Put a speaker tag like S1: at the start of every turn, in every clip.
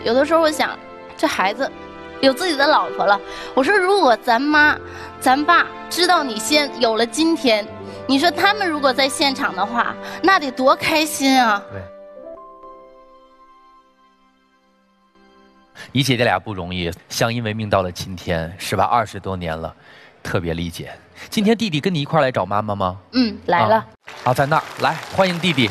S1: 有的时候我想，这孩子有自己的老婆了。我说，如果咱妈、咱爸知道你先有了今天，你说他们如果在现场的话，那得多开心啊！
S2: 对。你姐姐俩不容易，相依为命到了今天，是吧？20多年了，特别理解。今天弟弟跟你一块来找妈妈吗？
S1: 来了。
S2: 好，在那儿，来欢迎弟弟。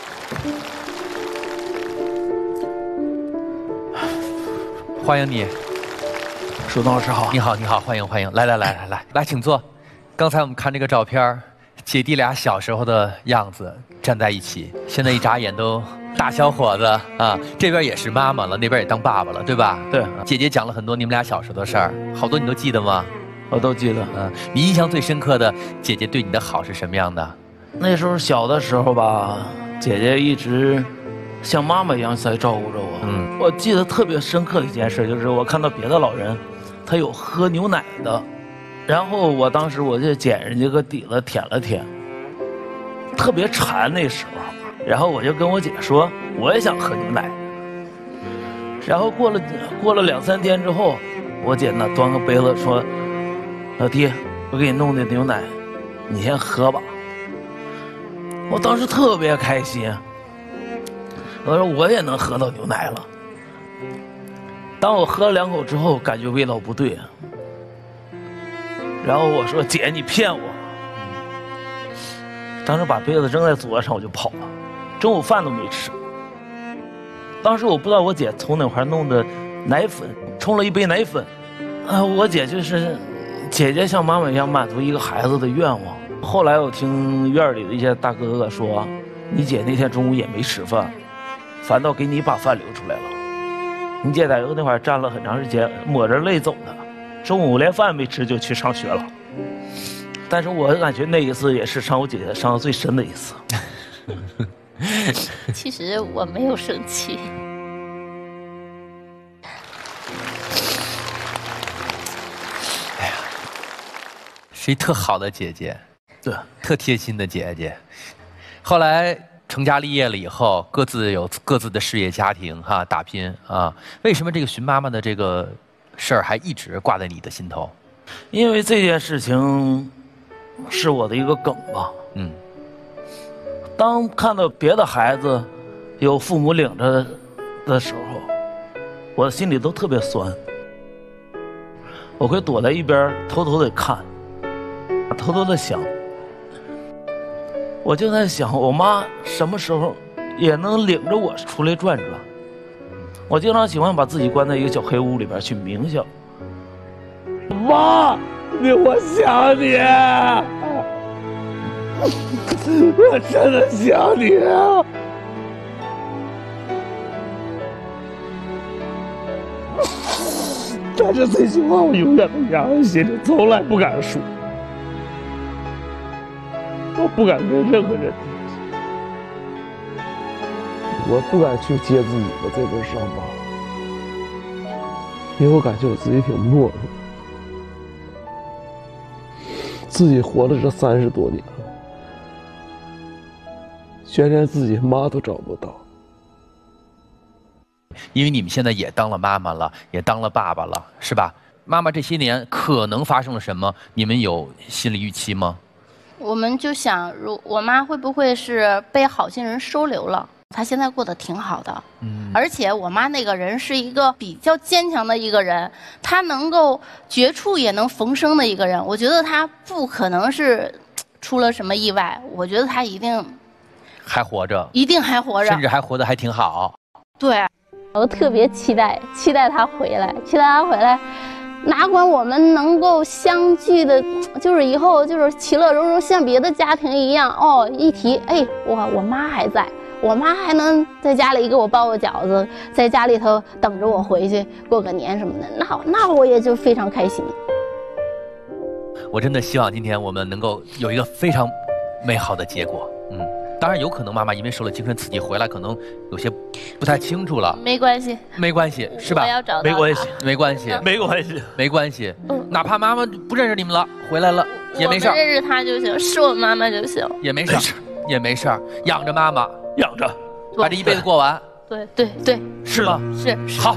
S2: 欢迎你，
S3: 树东老师好。
S2: 你好，你好，欢迎欢迎，来，请坐。刚才我们看这个照片，姐弟俩小时候的样子站在一起，现在一眨眼都大小伙子啊！这边也是妈妈了，那边也当爸爸了，对吧？
S3: 对。
S2: 姐姐讲了很多你们俩小时候的事儿，好多你都记得吗？
S3: 我都记得。
S2: 你印象最深刻的姐姐对你的好是什么样的？
S3: 那时候小的时候吧，姐姐一直像妈妈一样在照顾着我。我记得特别深刻的一件事，就是我看到别的老人，他有喝牛奶的，然后我当时我就捡人家个底子舔了舔，特别馋那时候，然后我就跟我姐说，我也想喝牛奶。然后过了2、3天之后，我姐呢端个杯子说，老弟，我给你弄的牛奶，你先喝吧。我当时特别开心，我说我也能喝到牛奶了。当我喝了2口之后，感觉味道不对，然后我说姐你骗我。当时把杯子扔在桌子上我就跑了，中午饭都没吃。当时我不知道我姐从哪块弄的奶粉，冲了一杯奶粉。我姐就是姐姐像妈妈一样满足一个孩子的愿望。后来我听院里的一些大哥哥说，你姐那天中午也没吃饭，反倒给你把饭留出来了。你姐在那块站了很长时间，抹着泪走的，中午连饭没吃就去上学了。但是我感觉那一次也是伤我姐姐伤得最深的一次。
S1: 其实我没有生气。
S2: 哎呀，是一特好的姐姐，
S3: 对，
S2: 特贴心的姐姐。后来成家立业了以后，各自有各自的事业家庭哈，打拼啊。为什么这个寻妈妈的这个事儿还一直挂在你的心头？
S3: 因为这件事情是我的一个梗吧。当看到别的孩子有父母领着的时候，我的心里都特别酸。我会躲在一边偷偷的看，偷偷的想。我就在想，我妈什么时候也能领着我出来转转。我经常喜欢把自己关在一个小黑屋里边去冥想。妈，我想你，我真的想你。但是这句话我永远都压在心里，从来不敢说。我不敢跟任何人提，我不敢去揭自己的这份伤疤，因为我感觉我自己挺懦弱，自己活了这30多年了，却连自己妈都找不到。
S2: 因为你们现在也当了妈妈了，也当了爸爸了，是吧？妈妈这些年可能发生了什么？你们有心理预期吗？
S1: 我们就想，我妈会不会是被好心人收留了？她现在过得挺好的。而且我妈那个人是一个比较坚强的一个人，她能够绝处也能逢生的一个人。我觉得她不可能是出了什么意外，我觉得她一定
S2: 还活着，
S1: 一定还活着，
S2: 甚至还活得还挺好。
S1: 对，我特别期待她回来，哪管我们能够相聚的，就是以后就是其乐融融，像别的家庭一样。一提，我妈还在，我妈还能在家里给我包个饺子，在家里头等着我回去过个年什么的，那我也就非常开心。
S2: 我真的希望今天我们能够有一个非常美好的结果。当然有可能妈妈因为受了精神刺激回来，可能有些不太清楚了。
S1: 没关系，
S2: 是吧？
S1: 我要找到他。
S2: 没关系。哪怕妈妈不认识你们了，回来了也没事。
S1: 我认识她就行，是我妈妈就行，
S2: 也没事，养着妈妈，
S3: 养着，
S2: 把这一辈子过完。
S1: 对，
S2: 是吗？
S1: 是
S2: 好。